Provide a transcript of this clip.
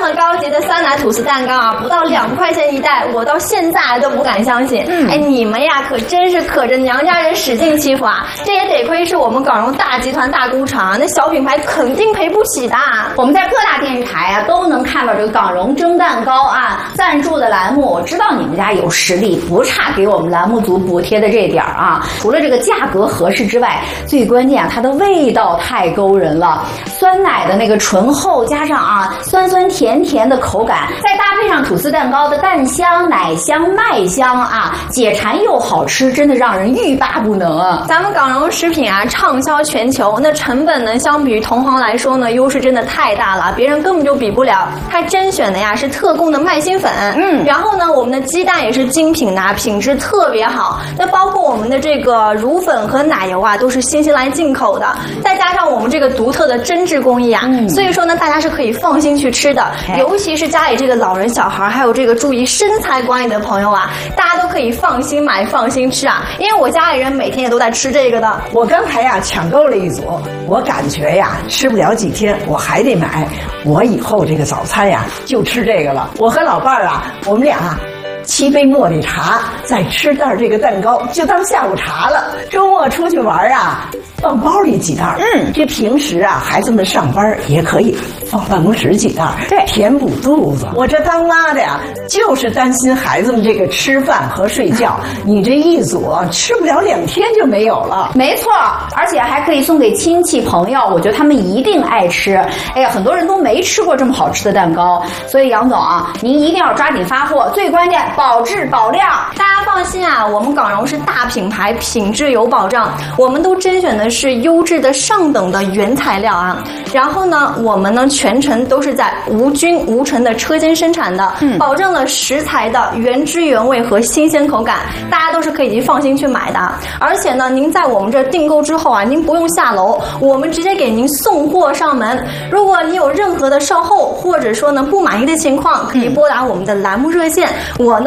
么高级的酸奶吐司蛋糕啊，不到2块钱一袋，我到现在都不敢相信。哎，你们呀可真是可着娘家人使劲欺负啊！这也得亏是我们港荣大集团大工厂，那小品牌肯定赔不起的。 我们在各大电视台啊都能看到这个港荣蒸蛋糕啊赞助的栏目，我知道你们家有实力，不差给我们栏目组补贴的这点儿啊。除了这个价格合适之外，最关键啊它的味道太勾人了，酸奶的那个醇厚加上啊酸酸甜甜的口感，再搭配上吐司蛋糕的蛋香、奶香、麦香啊，解馋又好吃，真的让人欲罢不能啊！ 咱们港荣食品啊畅销全球，那成本呢相比于同行来说呢优势真的太大了，别人根本就比不了。它甄选的呀是特供的麦芯粉，然后呢我们的鸡蛋也是精品的，品质特别好。那包括我们的这个乳粉和奶油啊都是新西兰进口的，再加上我们这个独特的针织工艺啊，所以说呢大家是可以放心去吃的。尤其是家里这个老人小孩，还有这个注意身材管理的朋友啊，大家都可以放心买放心吃啊，因为我家里人每天也都在吃这个的。 我刚才呀抢购了一组，我感觉呀吃不了几天我还得买，我以后这个早餐呀就吃这个了。我和老伴儿啊，我们俩7杯茉莉茶，再吃袋这个蛋糕，就当下午茶了。周末出去玩啊，放包里几袋。这平时啊，孩子们上班也可以放办公室几袋， 对， 填补肚子。我这当妈的呀，就是担心孩子们这个吃饭和睡觉，你这一组吃不了2天就没有了。 没错，而且还可以送给亲戚朋友，我觉得他们一定爱吃。哎呀，很多人都没吃过这么好吃的蛋糕，所以杨总啊，您一定要抓紧发货，最关键保质保量。 大家放心啊，我们港荣是大品牌，品质有保障，我们都甄选的是优质的上等的原材料啊。然后呢，我们呢全程都是在无菌无尘的车间生产的，保证了食材的原汁原味和新鲜口感，大家都是可以放心去买的。而且呢，您在我们这订购之后啊，您不用下楼，我们直接给您送货上门。如果你有任何的售后或者说呢不满意的情况，可以拨打我们的栏目热线，我呢